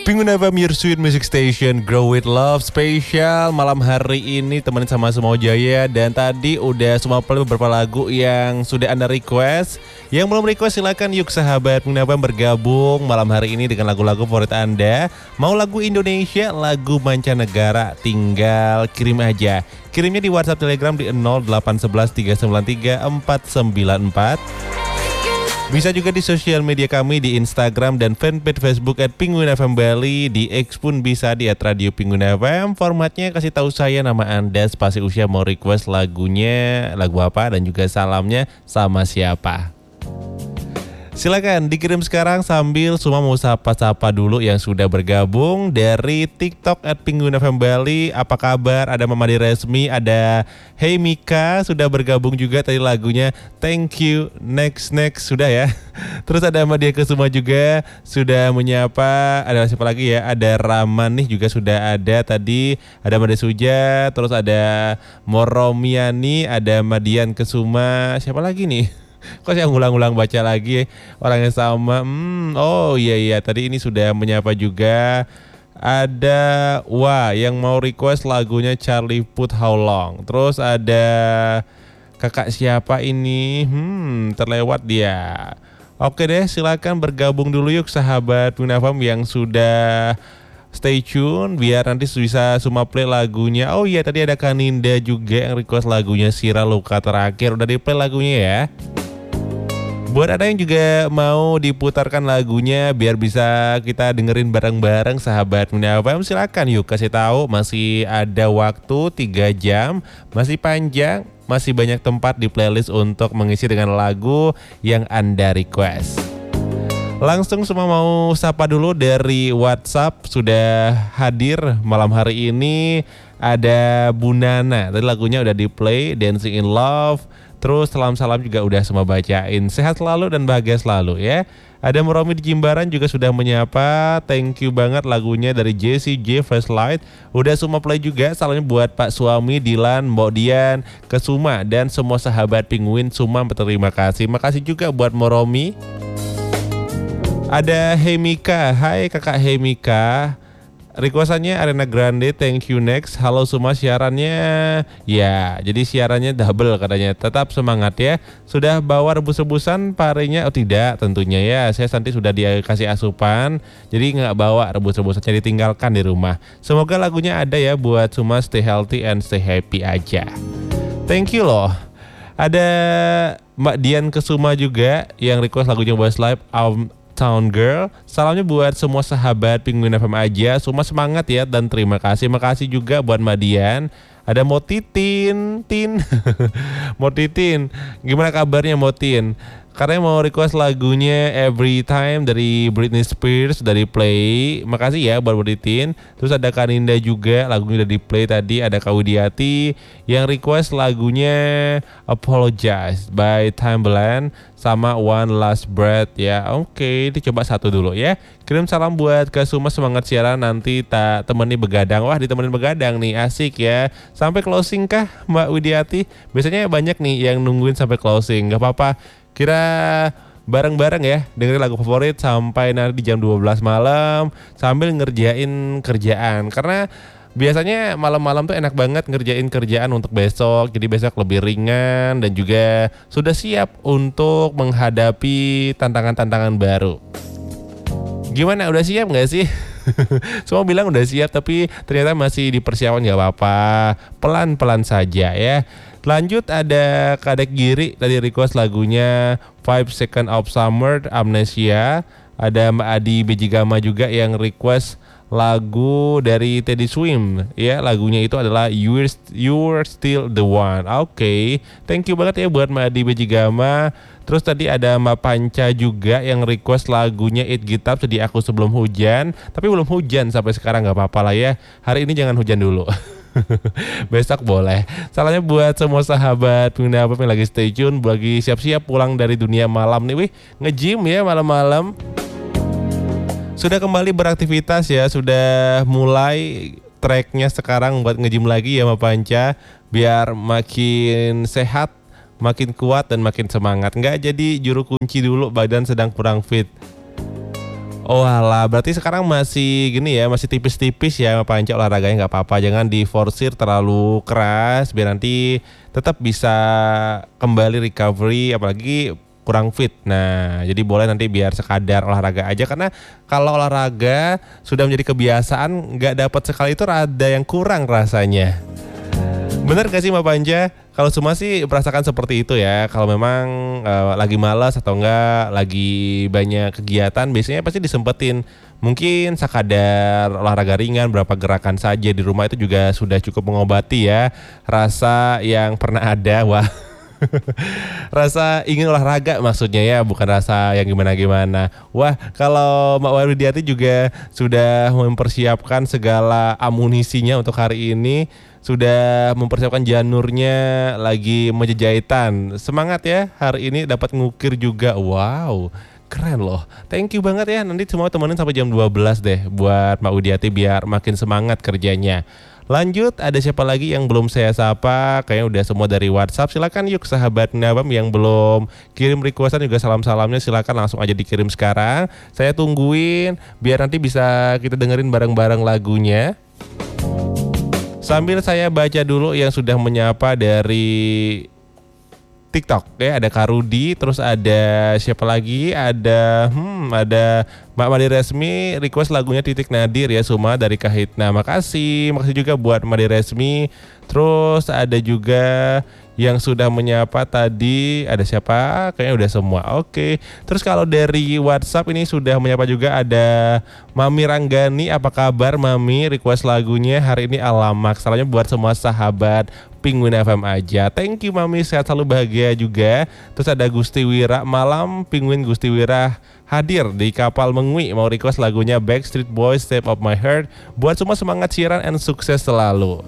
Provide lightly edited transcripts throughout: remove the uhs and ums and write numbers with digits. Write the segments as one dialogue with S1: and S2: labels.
S1: Pengguna FM Your Sweet Music Station, Grow With Love spesial malam hari ini temenin sama Sumo Jaya. Dan tadi udah semua play beberapa lagu yang sudah Anda request. Yang belum request silakan yuk sahabat Pengguna FM bergabung malam hari ini dengan lagu-lagu favorit Anda. Mau lagu Indonesia, lagu mancanegara, tinggal kirim aja. Kirimnya di WhatsApp Telegram di 0811 393 494. Bisa juga di sosial media kami di Instagram dan fanpage Facebook @penguin_fm Bali. Di X pun bisa di @radio Penguin FM. Formatnya kasih tahu saya nama Anda, spasi usia, mau request lagunya, lagu apa, dan juga salamnya sama siapa. Silakan dikirim sekarang sambil semua mau sapa-sapa dulu yang sudah bergabung dari TikTok @penguin_fm Bali. Apa kabar? Ada Mamadi Resmi, ada Hey Mika sudah bergabung juga tadi lagunya Thank You Next sudah ya. Terus ada Madia Kesuma juga sudah menyapa. Ada siapa lagi ya? Ada Raman nih juga sudah ada tadi. Ada Made Suja, terus ada Moromiani, ada Madian Kesuma. Siapa lagi nih? Kok saya ngulang-ngulang baca lagi orang yang sama. Oh iya tadi ini sudah menyapa juga. Ada yang mau request lagunya Charlie Puth How Long. Terus ada kakak siapa ini? Terlewat dia. Oke deh, silakan bergabung dulu yuk sahabat Winafam yang sudah stay tune biar nanti bisa semua play lagunya. Oh iya tadi ada Kaninda juga yang request lagunya Sira Luka Terakhir. Udah di play lagunya ya. Buat ada yang juga mau diputarkan lagunya biar bisa kita dengerin bareng-bareng sahabat Winafam, silakan yuk kasih tahu. Masih ada waktu 3 jam, masih panjang, masih banyak tempat di playlist untuk mengisi dengan lagu yang Anda request. Langsung semua mau sapa dulu dari WhatsApp sudah hadir malam hari ini. Ada Bu Nana, tadi lagunya udah di play, Dancing in Love. Terus salam-salam juga udah semua bacain. Sehat selalu dan bahagia selalu ya. Ada Meromi di Jimbaran juga sudah menyapa. Thank you banget lagunya dari Jessie J Flashlight. Udah semua play juga. Salamnya buat Pak Suami, Dilan, Mbok Dian, Kesuma, dan semua sahabat Penguin. Semua berterima kasih. Makasih juga buat Meromi. Ada Hemika. Hai kakak Hemika. Requestannya Arena Grande, Thank You Next. Halo semua, siarannya ya, jadi siarannya double katanya. Tetap semangat ya. Sudah bawa rebus-rebusan parenya? Oh tidak tentunya ya. Saya nanti sudah dikasih asupan. Jadi gak bawa rebus-rebusannya, ditinggalkan di rumah. Semoga lagunya ada ya buat semua stay healthy and stay happy aja. Thank you loh. Ada Mbak Dian Kesuma juga yang request lagunya Westlife Town Girl. Salamnya buat semua sahabat Penguin FM aja. Semua semangat ya dan terima kasih. Makasih juga buat Madian. Ada Motitin, Motitin. Gimana kabarnya Motin? Karena mau request lagunya Every Time dari Britney Spears dari play. Makasih ya buat Motitin. Terus ada Kaninda juga, lagunya udah di play tadi. Ada Kaudiati yang request lagunya Apologize by Timbaland sama One Last Breath ya. Oke, dicoba satu dulu ya. Kirim salam buat ke semua, semangat siaran, nanti tak temani begadang. Wah, ditemenin begadang nih, asik ya. Sampai closing kah Mbak Widiati? Biasanya banyak nih yang nungguin sampai closing. Gak apa-apa, kira bareng-bareng ya, dengerin lagu favorit sampai nanti jam 12 malam sambil ngerjain kerjaan. Karena biasanya malam-malam tuh enak banget ngerjain kerjaan untuk besok. Jadi besok lebih ringan dan juga sudah siap untuk menghadapi tantangan-tantangan baru. Gimana, udah siap gak sih? Semua bilang udah siap tapi ternyata masih dipersiapkan, gak apa-apa. Pelan-pelan saja ya. Lanjut ada Kadek Giri tadi request lagunya 5 Seconds of Summer, Amnesia. Ada Mbak Adi Bejigama juga yang request lagu dari Teddy Swim ya, lagunya itu adalah You're Still the One. Oke, thank you banget ya buat Mbak Adi Bejigama. Terus tadi ada Mbak Panca juga yang request lagunya It Gitab Sedih Aku Sebelum Hujan. Tapi belum hujan sampai sekarang, gak apa-apa lah ya. Hari ini jangan hujan dulu. Besok boleh. Salahnya buat semua sahabat Pengguna apa yang lagi stay tune, bagi siap-siap pulang dari dunia malam nih, wih, nge-gym ya malam-malam. Sudah kembali beraktivitas ya, sudah mulai tracknya sekarang buat nge-gym lagi ya Mbak Panca, biar makin sehat, makin kuat dan makin semangat. Nggak jadi juru kunci dulu badan sedang kurang fit. Oh alah, berarti sekarang masih gini ya, masih tipis-tipis ya Panca olahraganya, nggak apa-apa. Jangan diforsir terlalu keras biar nanti tetap bisa kembali recovery, apalagi kurang fit. Nah, jadi boleh nanti biar sekadar olahraga aja, karena kalau olahraga sudah menjadi kebiasaan, nggak dapat sekali itu rada yang kurang rasanya. Bener gak sih Mbak Panja? Kalau semua sih merasakan seperti itu ya. Kalau memang lagi malas atau enggak lagi banyak kegiatan, biasanya pasti disempetin. Mungkin sekadar olahraga ringan, berapa gerakan saja di rumah itu juga sudah cukup mengobati ya rasa yang pernah ada. Wah. Rasa ingin olahraga maksudnya ya, bukan rasa yang gimana-gimana. Wah, kalau Mbak Widiati juga sudah mempersiapkan segala amunisinya untuk hari ini, sudah mempersiapkan janurnya, lagi menjejahitan. Semangat ya, hari ini dapat ngukir juga. Wow, keren loh. Thank you banget ya. Nanti semua temenin sampai jam 12 deh buat Mbak Widiati biar makin semangat kerjanya. Lanjut, ada siapa lagi yang belum saya sapa? Kayaknya udah semua dari WhatsApp. Silakan yuk sahabat Nabam yang belum kirim requestan juga salam-salamnya silakan langsung aja dikirim sekarang. Saya tungguin biar nanti bisa kita dengerin bareng-bareng lagunya. Sambil saya baca dulu yang sudah menyapa dari TikTok ya, ada Karudi, terus ada siapa lagi? Ada Mbak Madi Resmi request lagunya Titik Nadir ya, Suma dari Kahitna. Makasih juga buat Madi Resmi. Terus ada juga yang sudah menyapa tadi, ada siapa? Kayaknya udah semua. Oke. Terus kalau dari WhatsApp ini sudah menyapa juga ada Mami Ranggani. Apa kabar Mami? Request lagunya hari ini Alamak. Salahnya buat semua sahabat Penguin FM aja. Thank you Mami, sehat selalu, bahagia juga. Terus ada Gusti Wira, malam Penguin Gusti Wira hadir di kapal Mengwi, mau request lagunya Backstreet Boys Step of My Heart. Buat semua semangat siaran and sukses selalu.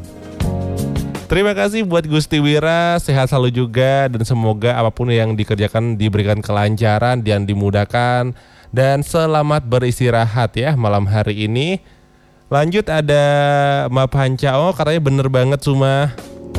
S1: Terima kasih buat Gusti Wira, sehat selalu juga, dan semoga apapun yang dikerjakan diberikan kelancaran dan dimudahkan, dan selamat beristirahat ya malam hari ini. Lanjut ada Mbak Panca, oh katanya bener banget Suma.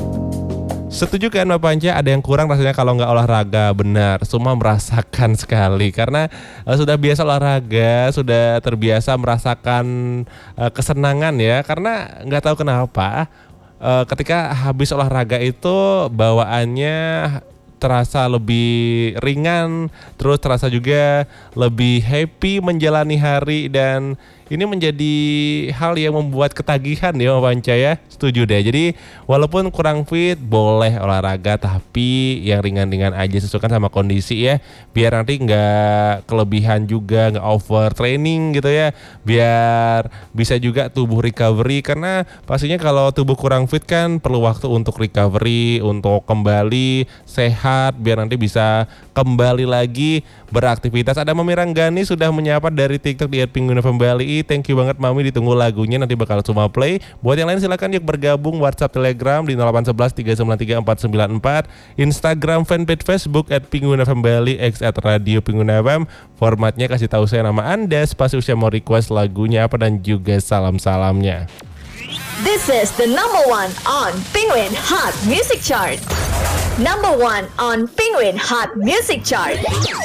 S1: Setuju kan Mbak Panca, ada yang kurang rasanya kalau nggak olahraga. Benar, Suma merasakan sekali karena sudah biasa olahraga, sudah terbiasa merasakan kesenangan ya, karena nggak tahu kenapa ketika habis olahraga itu bawaannya terasa lebih ringan, terus terasa juga lebih happy menjalani hari, dan ini menjadi hal yang membuat ketagihan ya Mbak Panca ya. Setuju deh. Jadi walaupun kurang fit boleh olahraga, tapi yang ringan-ringan aja, sesuaikan sama kondisi ya. Biar nanti nggak kelebihan juga, nggak over training gitu ya. Biar bisa juga tubuh recovery, karena pastinya kalau tubuh kurang fit kan perlu waktu untuk recovery, untuk kembali sehat, biar nanti bisa kembali lagi beraktivitas. Ada Mami Ranggani sudah menyapa dari TikTok di @penguinfm_bali. Thank you banget Mami, ditunggu lagunya, nanti bakal cuma play. Buat yang lain silakan yuk bergabung WhatsApp Telegram di 0811 393 494, Instagram fanpage Facebook @penguinfm_bali, X @radio Penguin FM. Formatnya kasih tahu saya nama Anda, spasi usia, mau request lagunya apa, dan juga salam-salamnya.
S2: This is the number one on Penguin Hot Music Chart. Number one on Penguin Hot Music Chart.